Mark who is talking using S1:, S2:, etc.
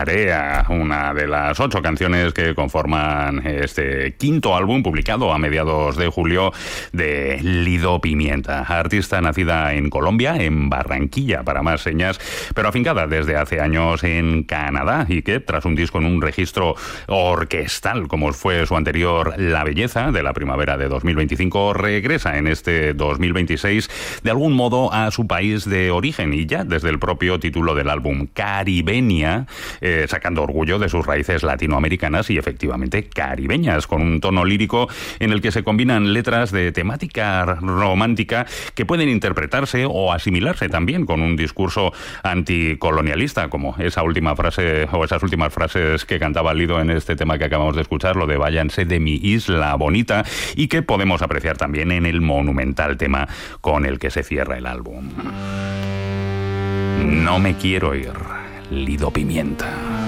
S1: Marea, una de las 8 canciones que conforman este quinto álbum publicado a mediados de julio de Lido Pimienta, artista nacida en Colombia, en Barranquilla para más señas, pero afincada desde hace años en Canadá y que tras un disco en un registro orquestal como fue su anterior La Belleza de la primavera de 2025, regresa en este 2026 de algún modo a su país de origen y ya desde el propio título del álbum, Caribenia, sacando orgullo de sus raíces latinoamericanas y efectivamente caribeñas, con un tono lírico en el que se combinan letras de temática romántica que pueden interpretarse o asimilarse también con un discurso anticolonialista, como esa última frase o esas últimas frases que cantaba Lido en este tema que acabamos de escuchar, lo de váyanse de mi isla bonita, y que podemos apreciar también en el monumental tema con el que se cierra el álbum. No me quiero ir, Lido Pimienta.